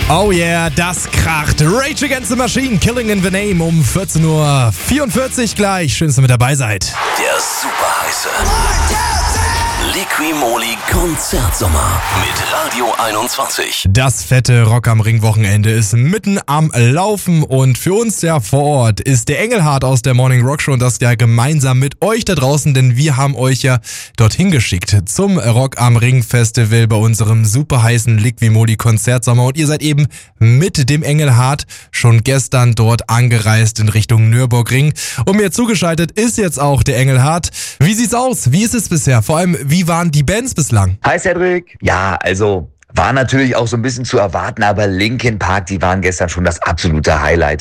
Oh yeah, das kracht. Rage Against the Machine, Killing in the Name um 14:44 Uhr gleich. Schön, dass ihr mit dabei seid. Der super heiße Liqui-Moly Konzertsommer mit Radio 21. Das fette Rock am Ring Wochenende ist mitten am Laufen und für uns ja vor Ort ist der Engelhardt aus der Morning Rock Show und das ja gemeinsam mit euch da draußen, denn wir haben euch ja dorthin geschickt zum Rock am Ring Festival bei unserem super heißen Liqui-Moly Konzertsommer und ihr seid eben mit dem Engelhardt schon gestern dort angereist in Richtung Nürburgring und mir zugeschaltet ist jetzt auch der Engelhardt. Wie sieht's aus? Wie ist es bisher? Vor allem, wie waren die Bands bislang? Hi Cedric. Ja, also war natürlich auch so ein bisschen zu erwarten, aber Linkin Park, die waren gestern schon das absolute Highlight.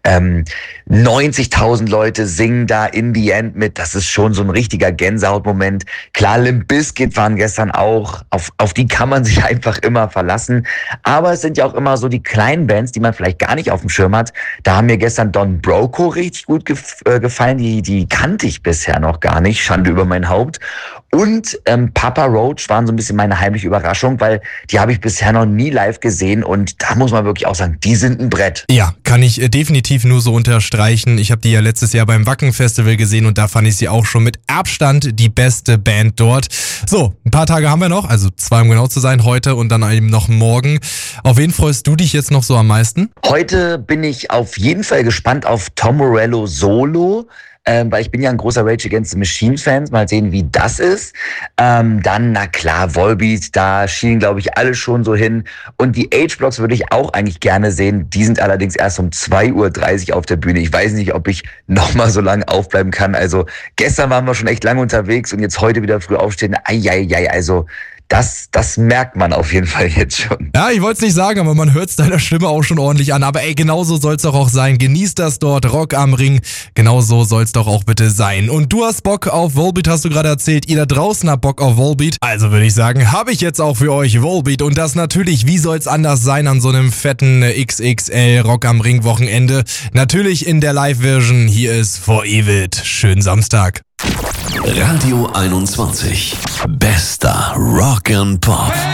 90.000 Leute singen da in the end mit, das ist schon so ein richtiger Gänsehautmoment. Klar, Limp Bizkit waren gestern auch, auf die kann man sich einfach immer verlassen. Aber es sind ja auch immer so die kleinen Bands, die man vielleicht gar nicht auf dem Schirm hat. Da haben mir gestern Don Broco richtig gut gefallen, die kannte ich bisher noch gar nicht, Schande über mein Haupt. Und Papa Roach waren so ein bisschen meine heimliche Überraschung, weil die habe ich bisher noch nie live gesehen und da muss man wirklich auch sagen, die sind ein Brett. Ja, kann ich definitiv nur so unterstreichen. Ich habe die ja letztes Jahr beim Wacken Festival gesehen und da fand ich sie auch schon mit Abstand die beste Band dort. So, ein paar Tage haben wir noch, also 2 um genau zu sein, heute und dann eben noch morgen. Auf wen freust du dich jetzt noch so am meisten? Heute bin ich auf jeden Fall gespannt auf Tom Morello Solo. Weil ich bin ja ein großer Rage Against the Machine Fan, mal sehen, wie das ist. Dann, na klar, Volbeat, da schienen, glaube ich, alle schon so hin. Und die H-Blocks würde ich auch eigentlich gerne sehen. Die sind allerdings erst um 2:30 Uhr auf der Bühne. Ich weiß nicht, ob ich nochmal so lange aufbleiben kann. Also gestern waren wir schon echt lange unterwegs und jetzt heute wieder früh aufstehen. Eieiei, also das merkt man auf jeden Fall jetzt schon. Ja, ich wollte es nicht sagen, aber man hört es deiner Stimme auch schon ordentlich an. Aber ey, genauso soll es doch auch sein. Genießt das dort, Rock am Ring. Genauso soll es doch auch bitte sein. Und du hast Bock auf Volbeat, hast du gerade erzählt. Ihr da draußen habt Bock auf Volbeat. Also würde ich sagen, habe ich jetzt auch für euch Volbeat. Und das natürlich, wie soll es anders sein an so einem fetten XXL Rock am Ring Wochenende? Natürlich in der Live-Version. Hier ist For Evil. Schönen Samstag. Radio 21. Bester Rock and Pop.